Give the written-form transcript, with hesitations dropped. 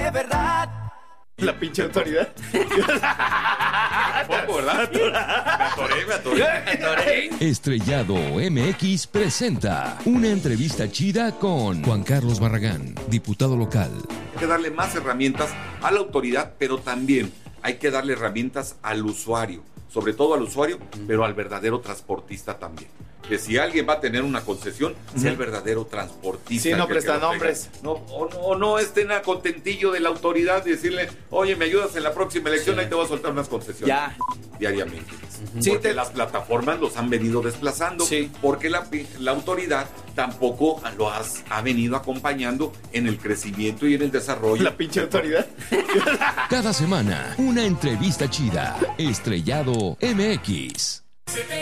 de verdad. La pinche autoridad. Poco, ¿verdad? Me atoré. Estrellado MX presenta una entrevista chida con Juan Carlos Barragán, diputado local. Hay que darle más herramientas a la autoridad, pero también hay que darle herramientas al usuario, sobre todo al usuario, pero al verdadero transportista también. Que si alguien va a tener una concesión, sea el verdadero transportista. Sí, no prestan nombres. No estén a contentillo de la autoridad y decirle, oye, me ayudas en la próxima elección, ahí te voy a soltar unas concesiones. Ya. Diariamente. Sí, Porque las plataformas los han venido desplazando. Sí. Porque la autoridad tampoco ha venido acompañando en el crecimiento y en el desarrollo. La pinche autoridad. Cada semana, una entrevista chida. Estrellado MX.